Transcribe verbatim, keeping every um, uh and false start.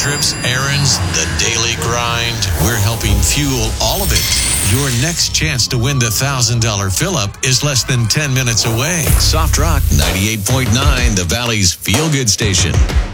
trips, errands, the daily grind. We're helping fuel all of it. Your next chance to win the one thousand dollars fill-up is less than ten minutes away. Soft Rock ninety-eight point nine, the Valley's feel-good station.